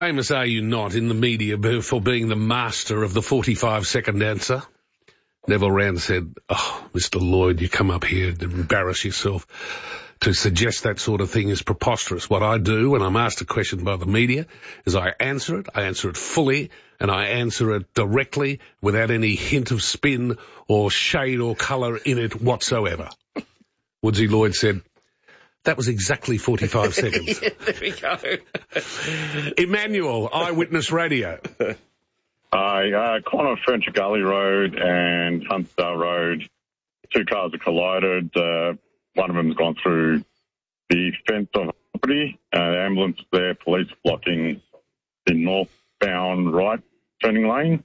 Famous are you not in the media for being the master of the 45-second answer? Neville Rand said, "Oh, Mr. Lloyd, you come up here to embarrass yourself. To suggest that sort of thing is preposterous. What I do when I'm asked a question by the media is I answer it fully, and I answer it directly without any hint of spin or shade or colour in it whatsoever." Woodsy Lloyd said, "That was exactly 45 seconds. Yeah, there we go. Emmanuel, Eyewitness Radio. Corner of Furniture Gully Road and Huntsdale Road. Two cars have collided. One of them's gone through the fence of the property. The ambulance is there, police blocking the northbound right turning lane.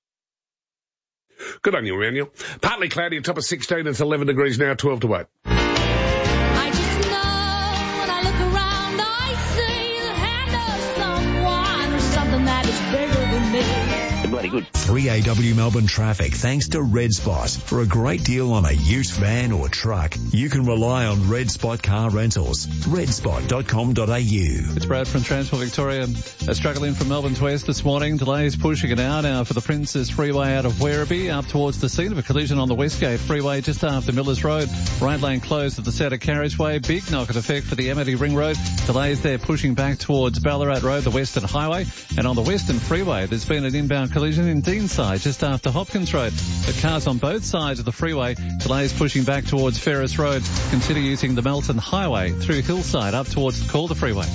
Good on you, Emmanuel. Partly cloudy, a top of 16. It's 11 degrees now, 12 to 8. I just know when I look around, I see the hand of someone or something that is bigger than me. Bloody good. 3AW Melbourne traffic thanks to Red Spot. For a great deal on a used van or truck, you can rely on Red Spot Car Rentals. redspot.com.au. It's Brad from Transport Victoria. Struggling from Melbourne's west this morning. Delays pushing it out now for the Princess Freeway out of Werribee up towards the scene of a collision on the Westgate Freeway just after Millers Road. Right lane closed at the Centre Carriageway. Big knock-on effect for the Amity Ring Road. Delays there pushing back towards Ballarat Road, the Western Highway. And on the Western Freeway, there's been an inbound collision in Deanside just after Hopkins Road. The cars on both sides of the freeway. Delays pushing back towards Ferris Road. Consider using the Melton Highway through Hillside up towards the Calder Freeway.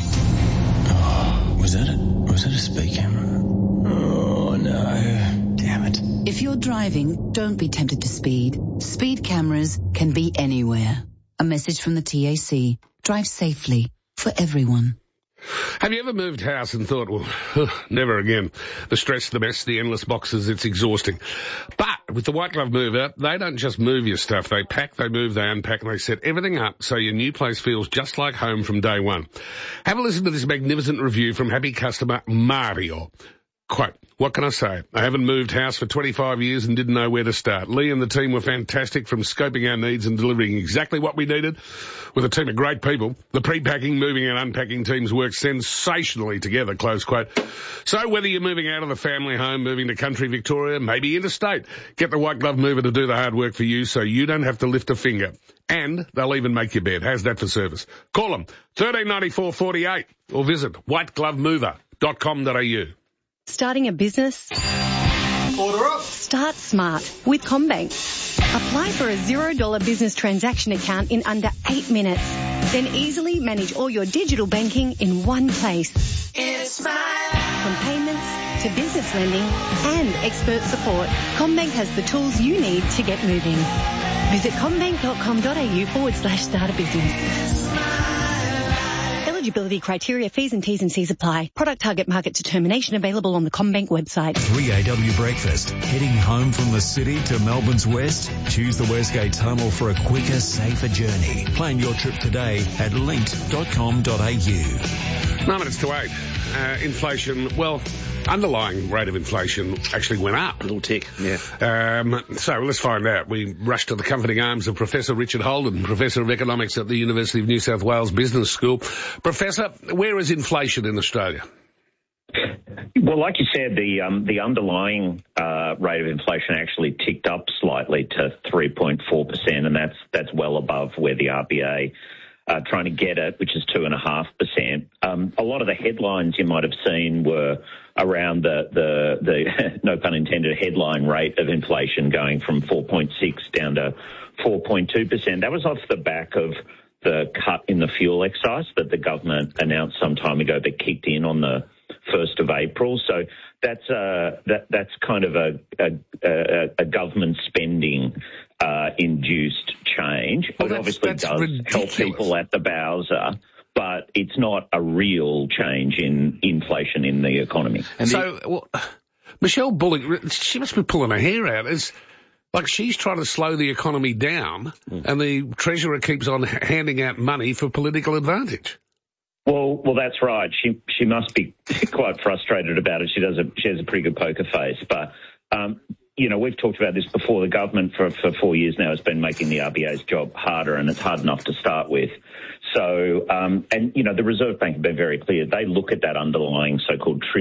Oh, was that a speed camera? Oh, no. Damn it. If you're driving, don't be tempted to speed. Speed cameras can be anywhere. A message from the TAC. Drive safely for everyone. Have you ever moved house and thought, well, never again. The stress, the mess, the endless boxes, it's exhausting. But with the White Glove Mover, they don't just move your stuff. They pack, they move, they unpack, and they set everything up so your new place feels just like home from day one. Have a listen to this magnificent review from happy customer Mario. Quote, "What can I say? I haven't moved house for 25 years and didn't know where to start. Lee and the team were fantastic from scoping our needs and delivering exactly what we needed. With a team of great people, the pre-packing, moving and unpacking teams work sensationally together," close quote. So whether you're moving out of the family home, moving to country Victoria, maybe interstate, get the White Glove Mover to do the hard work for you so you don't have to lift a finger. And they'll even make your bed. How's that for service? Call them 1394 48 or visit whiteglovemover.com.au. Starting a business? Order up. Start smart with CommBank. Apply for a $0 business transaction account in under 8 minutes. Then easily manage all your digital banking in one place. It's smile. From payments to business lending and expert support, CommBank has the tools you need to get moving. Visit commbank.com.au/start a business. Eligibility criteria, fees and T's and C's apply. Product target market determination available on the CommBank website. 3AW Breakfast. Heading home from the city to Melbourne's west? Choose the Westgate Tunnel for a quicker, safer journey. Plan your trip today at linked.com.au. 9 minutes to 8. Inflation, well, underlying rate of inflation actually went up. A little tick, yeah. So let's find out. We rush to the comforting arms of Professor Richard Holden, Professor of Economics at the University of New South Wales Business School. Professor, where is inflation in Australia? Well, like you said, the underlying rate of inflation actually ticked up slightly to 3.4%, and that's well above where the RBA trying to get it, which is 2.5%. A lot of the headlines you might have seen were around the no pun intended, headline rate of inflation going from 4.6 down to 4.2%. That was off the back of the cut in the fuel excise that the government announced some time ago that kicked in on the 1st of April. So that's kind of a government spending induced change. Well, it obviously does ridiculous. help people at the Bowser, but it's not a real change in inflation in the economy. And Michelle Bullock, she must be pulling her hair out. It's like she's trying to slow the economy down, and the Treasurer keeps on handing out money for political advantage. Well, that's right. She must be quite frustrated about it. She has a pretty good poker face, but we've talked about this before. The government for 4 years now has been making the RBA's job harder, and it's hard enough to start with. So, and, you know, the Reserve Bank have been very clear. They look at that underlying so-called